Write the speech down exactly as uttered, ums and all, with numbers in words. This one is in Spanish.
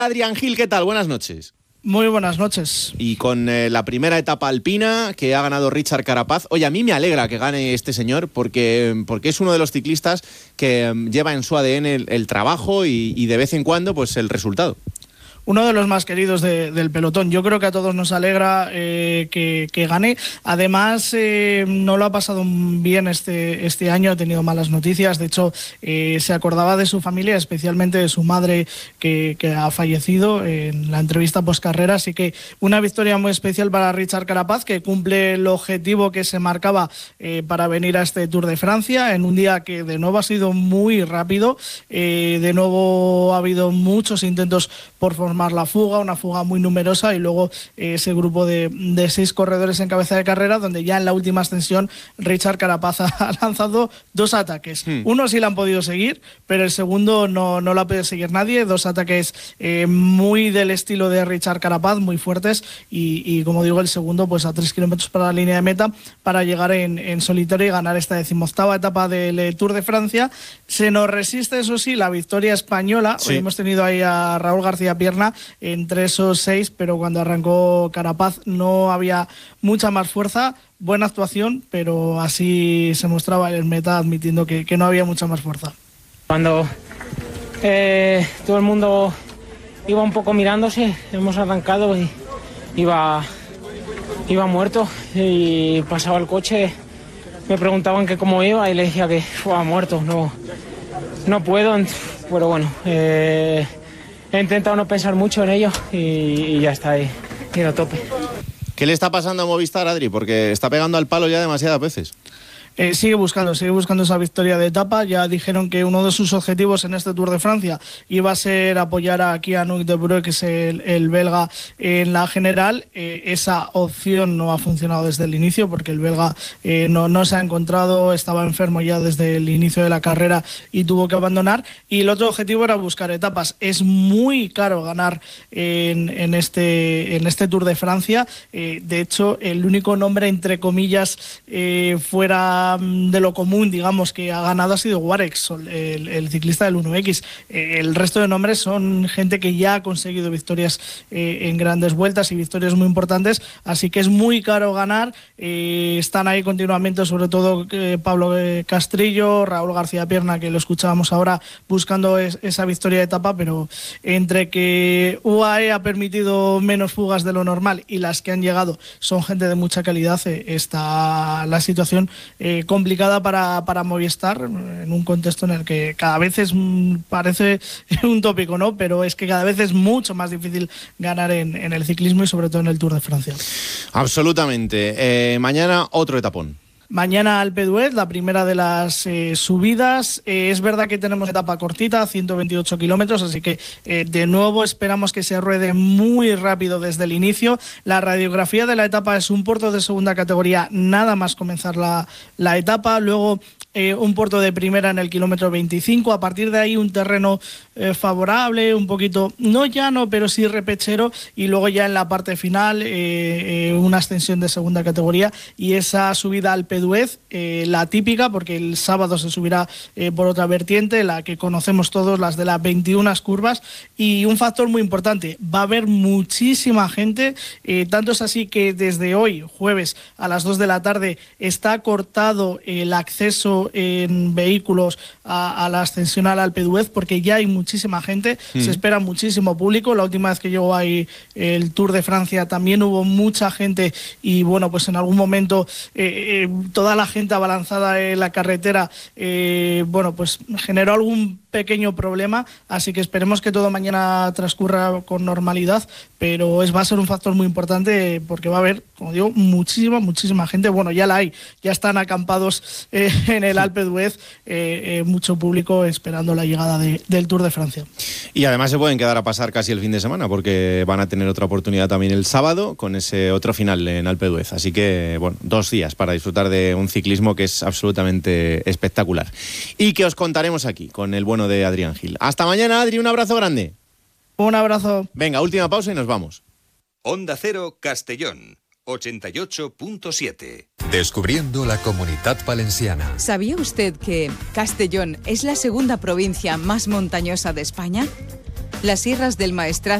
Adrián Gil, ¿qué tal? Buenas noches. Muy buenas noches. Y con eh, la primera etapa alpina que ha ganado Richard Carapaz. Oye, a mí me alegra que gane este señor porque, porque es uno de los ciclistas que um, lleva en su A D N el, el trabajo y, y de vez en cuando pues el resultado. Uno de los más queridos de, del pelotón. Yo creo que a todos nos alegra eh, que, que gane. Además, eh, no lo ha pasado bien este, este año, ha tenido malas noticias. De hecho, eh, se acordaba de su familia, especialmente de su madre que, que ha fallecido en la entrevista postcarrera. Así que una victoria muy especial para Richard Carapaz, que cumple el objetivo que se marcaba eh, para venir a este Tour de Francia, en un día que de nuevo ha sido muy rápido. Eh, de nuevo ha habido muchos intentos por formar la fuga, una fuga muy numerosa, y luego eh, ese grupo de, de seis corredores en cabeza de carrera, donde ya en la última ascensión Richard Carapaz ha lanzado dos ataques. Hmm. Uno sí lo han podido seguir, pero el segundo no, no lo ha podido seguir nadie. Dos ataques eh, muy del estilo de Richard Carapaz, muy fuertes, y, y como digo, el segundo pues a tres kilómetros para la línea de meta para llegar en, en solitario y ganar esta decimoctava etapa del Tour de Francia. Se nos resiste, eso sí, la victoria española. Sí. Hoy hemos tenido ahí a Raúl García Pierna entre esos seis, pero cuando arrancó Carapaz no había mucha más fuerza. Buena actuación, pero así se mostraba el meta, admitiendo que, que no había mucha más fuerza. Cuando eh, todo el mundo iba un poco mirándose, hemos arrancado y iba, iba muerto, y pasaba el coche, me preguntaban que cómo iba y le decía que iba muerto, no, no puedo, pero bueno, eh, he intentado no pensar mucho en ello y, y ya está ahí, ir a tope. ¿Qué le está pasando a Movistar, Adri? Porque está pegando al palo ya demasiadas veces. Eh, sigue buscando, sigue buscando esa victoria de etapa. Ya dijeron que uno de sus objetivos en este Tour de Francia iba a ser apoyar a Kianuk de Bruyne, que es el, el belga, en la general. Eh, esa opción no ha funcionado desde el inicio, porque el belga eh, no, no se ha encontrado, estaba enfermo ya desde el inicio de la carrera y tuvo que abandonar. Y el otro objetivo era buscar etapas. Es muy caro ganar en, en, este, en este Tour de Francia. Eh, de hecho, el único nombre, entre comillas, eh, fuera de lo común, digamos, que ha ganado ha sido Warex, el, el ciclista del uno equis. Eh, el resto de nombres son gente que ya ha conseguido victorias eh, en grandes vueltas y victorias muy importantes, así que es muy caro ganar. Eh, están ahí continuamente, sobre todo eh, Pablo Castrillo, Raúl García Pierna, que lo escuchábamos ahora, buscando es, esa victoria de etapa, pero entre que U A E ha permitido menos fugas de lo normal y las que han llegado son gente de mucha calidad, eh, está la situación eh, complicada para, para Movistar, en un contexto en el que cada vez es, parece un tópico, ¿no? Pero es que cada vez es mucho más difícil ganar en, en el ciclismo y sobre todo en el Tour de Francia. Absolutamente. Eh, mañana otro etapón. Mañana Alpe d'Huez, la primera de las eh, subidas. Eh, es verdad que tenemos etapa cortita, ciento veintiocho kilómetros, así que eh, de nuevo esperamos que se ruede muy rápido desde el inicio. La radiografía de la etapa es un puerto de segunda categoría nada más comenzar la, la etapa, luego eh, un puerto de primera en el kilómetro veinticinco, a partir de ahí un terreno eh, favorable, un poquito, no llano, pero sí repechero, y luego ya en la parte final eh, eh, una ascensión de segunda categoría y esa subida al Alpe d'Huez, eh, la típica, porque el sábado se subirá eh, por otra vertiente, la que conocemos todos, las de las veintiuna curvas, y un factor muy importante, va a haber muchísima gente, eh, tanto es así que desde hoy, jueves, a las dos de la tarde, está cortado el acceso en vehículos a, a la ascensión al Alpe d'Huez, porque ya hay muchísima gente, mm. se espera muchísimo público. La última vez que llegó ahí el Tour de Francia también hubo mucha gente, y bueno, pues en algún momento eh, eh, toda la gente abalanzada en la carretera, eh, bueno, pues generó algún pequeño problema, así que esperemos que todo mañana transcurra con normalidad, pero es, va a ser un factor muy importante porque va a haber, como digo, muchísima, muchísima gente. Bueno, ya la hay, ya están acampados eh, en el Alpe d'Huez, eh, eh, mucho público esperando la llegada de, del Tour de Francia. Y además se pueden quedar a pasar casi el fin de semana, porque van a tener otra oportunidad también el sábado con ese otro final en Alpe d'Huez, así que, bueno, dos días para disfrutar de un ciclismo que es absolutamente espectacular y que os contaremos aquí con el bueno de Adrián Gil. Hasta mañana, Adri, un abrazo grande. Un abrazo. Venga, última pausa y nos vamos. Onda Cero Castellón, ochenta y ocho punto siete. Descubriendo la Comunitat Valenciana. ¿Sabía usted que Castellón es la segunda provincia más montañosa de España? Las sierras del Maestrazgo